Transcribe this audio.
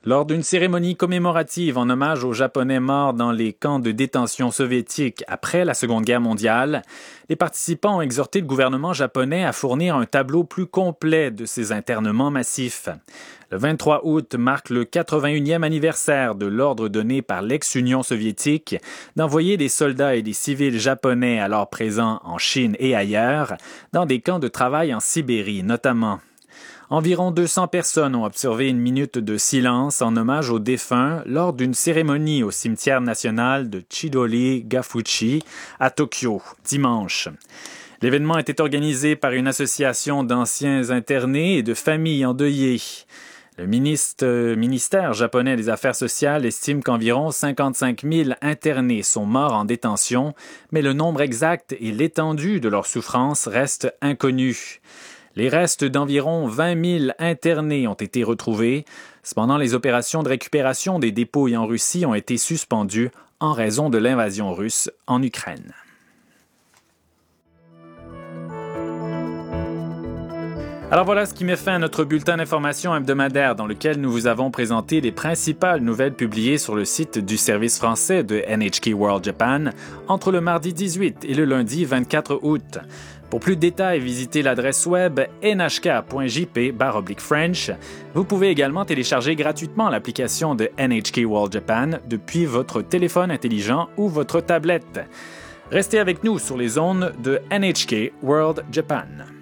Lors d'une cérémonie commémorative en hommage aux Japonais morts dans les camps de détention soviétiques après la Seconde Guerre mondiale, les participants ont exhorté le gouvernement japonais à fournir un tableau plus complet de ces internements massifs. Le 23 août marque le 81e anniversaire de l'ordre donné par l'ex-Union soviétique d'envoyer des soldats et des civils japonais alors présents en Chine et ailleurs dans des camps de travail en Sibérie notamment. Environ 200 personnes ont observé une minute de silence en hommage aux défunts lors d'une cérémonie au cimetière national de Chidori-Gafuchi à Tokyo, dimanche. L'événement était organisé par une association d'anciens internés et de familles endeuillées. Le ministère japonais des Affaires sociales estime qu'environ 55 000 internés sont morts en détention, mais le nombre exact et l'étendue de leur souffrance restent inconnus. Les restes d'environ 20 000 internés ont été retrouvés. Cependant, les opérations de récupération des dépouilles en Russie ont été suspendues en raison de l'invasion russe en Ukraine. Alors voilà ce qui met fin à notre bulletin d'information hebdomadaire dans lequel nous vous avons présenté les principales nouvelles publiées sur le site du service français de NHK World Japan entre le mardi 18 et le lundi 24 août. Pour plus de détails, visitez l'adresse web nhk.jp/French. Vous pouvez également télécharger gratuitement l'application de NHK World Japan depuis votre téléphone intelligent ou votre tablette. Restez avec nous sur les ondes de NHK World Japan.